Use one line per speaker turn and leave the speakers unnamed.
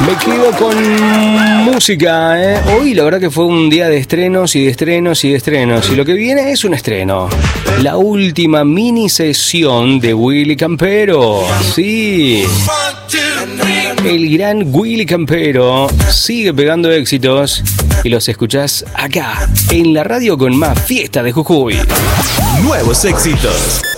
Me quedo con música, ¿eh? Hoy la verdad que fue un día de estrenos y de estrenos y de estrenos. Y lo que viene es un estreno. La última mini sesión de Willy Campero. Sí. El gran Willy Campero sigue pegando éxitos y los escuchás acá, en la radio con más fiesta de Jujuy.
Nuevos éxitos.